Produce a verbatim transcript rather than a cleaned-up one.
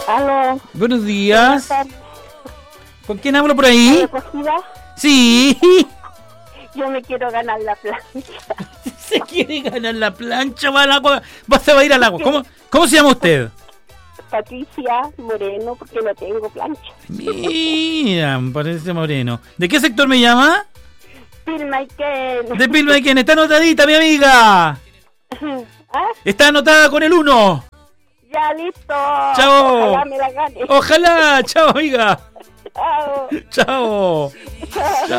Aló. Buenos días. ¿Con quién hablo por ahí? ¿Recogida? Sí. Yo me quiero ganar la plancha. Se quiere ganar la plancha, va al agua. Va, se va a ir al agua. ¿Cómo, cómo se llama usted? Patricia Moreno, porque no tengo plancha. Mira, me parece moreno. ¿De qué sector me llama? Pilmaiken. De Pilmaiken. Está anotadita, mi amiga. ¿Ah? Está anotada con el uno. Ya, listo. Chao. Ojalá me la gane. Ojalá. Chao, amiga. Chao. Chao. Chao.